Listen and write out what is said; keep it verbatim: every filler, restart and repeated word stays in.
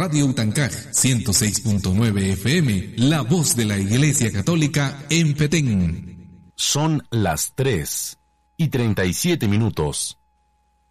Radio Utancaj ciento seis punto nueve F M, la voz de la Iglesia Católica en Petén. Son las tres y treinta y siete minutos.